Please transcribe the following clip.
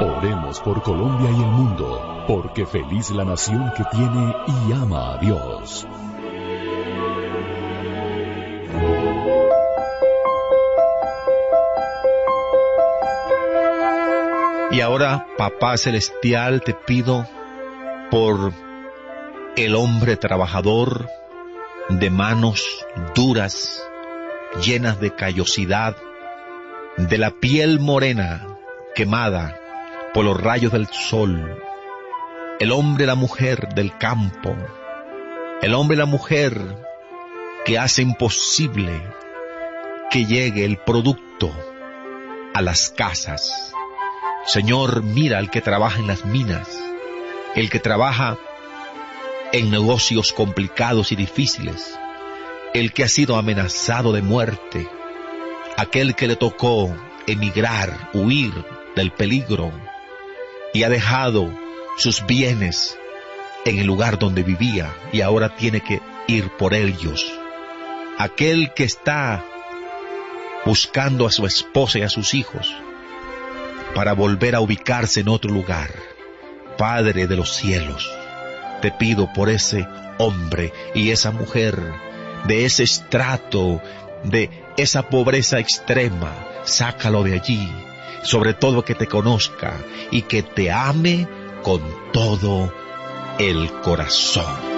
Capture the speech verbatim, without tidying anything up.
Oremos por Colombia y el mundo, porque feliz la nación que tiene y ama a Dios. Y ahora, Papá Celestial, te pido por el hombre trabajador, de manos duras, llenas de callosidad, de la piel morena, quemada por los rayos del sol, el hombre y la mujer del campo, el hombre y la mujer que hace imposible que llegue el producto a las casas. Señor, mira al que trabaja en las minas, el que trabaja en negocios complicados y difíciles, el que ha sido amenazado de muerte, aquel que le tocó emigrar, huir del peligro y ha dejado sus bienes en el lugar donde vivía y ahora tiene que ir por ellos, aquel que está buscando a su esposa y a sus hijos para volver a ubicarse en otro lugar. Padre de los cielos, te pido por ese hombre y esa mujer, de ese estrato, de esa pobreza extrema, sácalo de allí, sobre todo que te conozca y que te ame con todo el corazón.